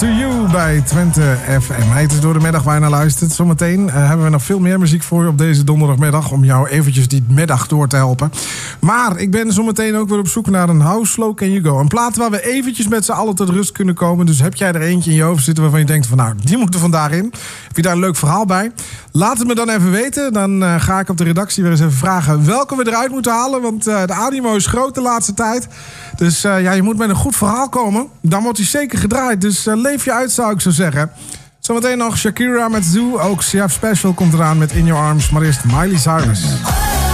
to You bij Twente FM. Het is door de middag waar je naar luistert. Zometeen hebben we nog veel meer muziek voor je op deze donderdagmiddag, om jou eventjes die middag door te helpen. Maar ik ben zometeen ook weer op zoek naar een How Slow Can You Go. Een plaat waar we eventjes met z'n allen tot rust kunnen komen. Dus heb jij er eentje in je hoofd zitten waarvan je denkt van nou, die moet er vandaag in. Heb je daar een leuk verhaal bij? Laat het me dan even weten. Dan ga ik op de redactie weer eens even vragen welke we eruit moeten halen. Want de animo is groot de laatste tijd. Dus je moet met een goed verhaal komen. Dan wordt hij zeker gedraaid. Dus leef je uit, zou ik zo zeggen. Zometeen nog Shakira met Zoo. Ook CF Special komt eraan met In Your Arms. Maar eerst Miley Cyrus.